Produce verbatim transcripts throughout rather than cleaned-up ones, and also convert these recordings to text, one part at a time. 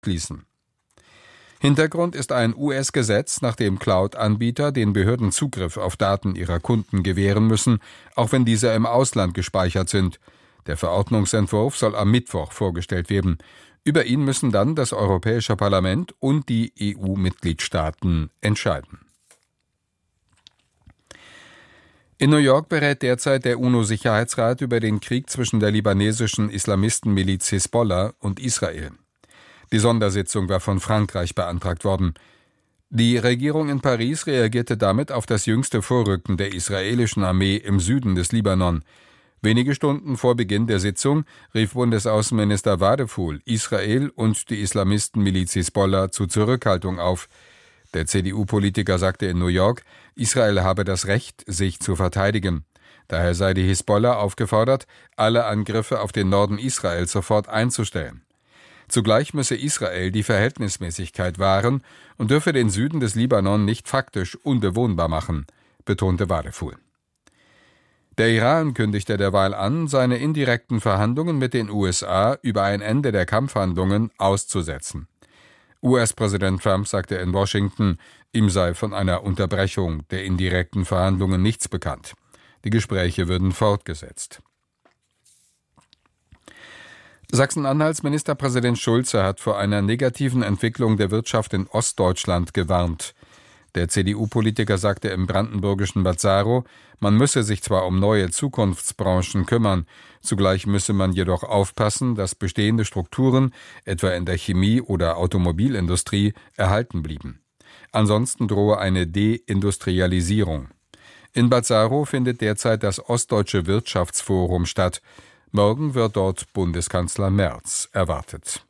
schließen. Hintergrund ist ein U S-Gesetz, nach dem Cloud-Anbieter den Behörden Zugriff auf Daten ihrer Kunden gewähren müssen, auch wenn diese im Ausland gespeichert sind. Der Verordnungsentwurf soll am Mittwoch vorgestellt werden. Über ihn müssen dann das Europäische Parlament und die E U-Mitgliedstaaten entscheiden. In New York berät derzeit der UNO-Sicherheitsrat über den Krieg zwischen der libanesischen Islamistenmiliz Hisbollah und Israel. Die Sondersitzung war von Frankreich beantragt worden. Die Regierung in Paris reagierte damit auf das jüngste Vorrücken der israelischen Armee im Süden des Libanon. Wenige Stunden vor Beginn der Sitzung rief Bundesaußenminister Wadephul Israel und die Islamistenmiliz Hisbollah zu Zurückhaltung auf. Der C D U-Politiker sagte in New York, Israel habe das Recht, sich zu verteidigen. Daher sei die Hisbollah aufgefordert, alle Angriffe auf den Norden Israels sofort einzustellen. Zugleich müsse Israel die Verhältnismäßigkeit wahren und dürfe den Süden des Libanon nicht faktisch unbewohnbar machen, betonte Wadephul. Der Iran kündigte derweil an, seine indirekten Verhandlungen mit den U S A über ein Ende der Kampfhandlungen auszusetzen. U S-Präsident Trump sagte in Washington, ihm sei von einer Unterbrechung der indirekten Verhandlungen nichts bekannt. Die Gespräche würden fortgesetzt. Sachsen-Anhalts Ministerpräsident Schulze hat vor einer negativen Entwicklung der Wirtschaft in Ostdeutschland gewarnt. Der C D U-Politiker sagte im brandenburgischen Bazzaro, man müsse sich zwar um neue Zukunftsbranchen kümmern, zugleich müsse man jedoch aufpassen, dass bestehende Strukturen, etwa in der Chemie- oder Automobilindustrie, erhalten blieben. Ansonsten drohe eine Deindustrialisierung. In Bazzaro findet derzeit das Ostdeutsche Wirtschaftsforum statt. Morgen wird dort Bundeskanzler Merz erwartet.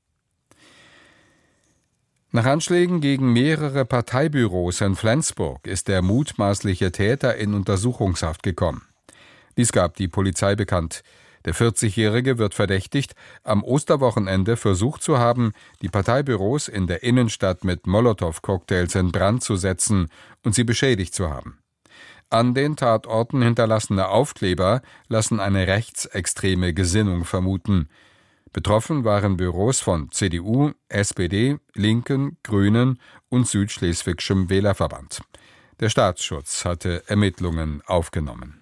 Nach Anschlägen gegen mehrere Parteibüros in Flensburg ist der mutmaßliche Täter in Untersuchungshaft gekommen. Dies gab die Polizei bekannt. Der vierzigjährige wird verdächtigt, am Osterwochenende versucht zu haben, die Parteibüros in der Innenstadt mit Molotow-Cocktails in Brand zu setzen und sie beschädigt zu haben. An den Tatorten hinterlassene Aufkleber lassen eine rechtsextreme Gesinnung vermuten. Betroffen waren Büros von C D U, S P D, Linken, Grünen und Südschleswigschem Wählerverband. Der Staatsschutz hatte Ermittlungen aufgenommen.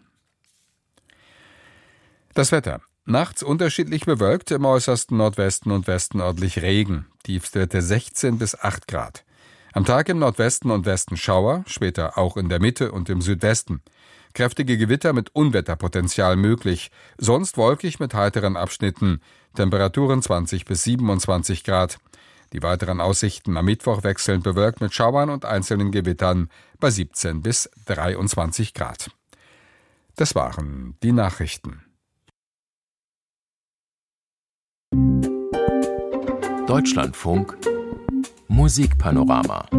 Das Wetter. Nachts unterschiedlich bewölkt, im äußersten Nordwesten und Westen örtlich Regen. Tiefstwerte sechzehn bis acht Grad. Am Tag im Nordwesten und Westen Schauer, später auch in der Mitte und im Südwesten. Kräftige Gewitter mit Unwetterpotenzial möglich, sonst wolkig mit heiteren Abschnitten, Temperaturen zwanzig bis siebenundzwanzig Grad. Die weiteren Aussichten am Mittwoch wechselnd bewölkt mit Schauern und einzelnen Gewittern bei siebzehn bis dreiundzwanzig Grad. Das waren die Nachrichten. Deutschlandfunk Musikpanorama.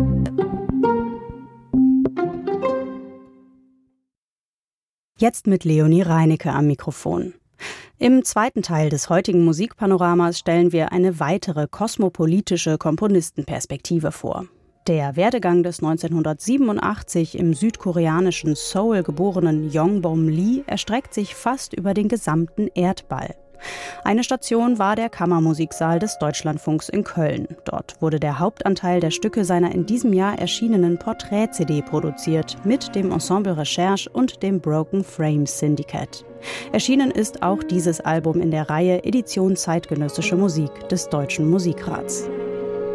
Jetzt mit Leonie Reinecke am Mikrofon. Im zweiten Teil des heutigen Musikpanoramas stellen wir eine weitere kosmopolitische Komponistenperspektive vor. Der Werdegang des neunzehnhundertsiebenundachtzig im südkoreanischen Seoul geborenen Yongbom Lee erstreckt sich fast über den gesamten Erdball. Eine Station war der Kammermusiksaal des Deutschlandfunks in Köln. Dort wurde der Hauptanteil der Stücke seiner in diesem Jahr erschienenen Porträt-C D produziert, mit dem Ensemble Recherche und dem Broken Frames Syndicate. Erschienen ist auch dieses Album in der Reihe Edition zeitgenössische Musik des Deutschen Musikrats.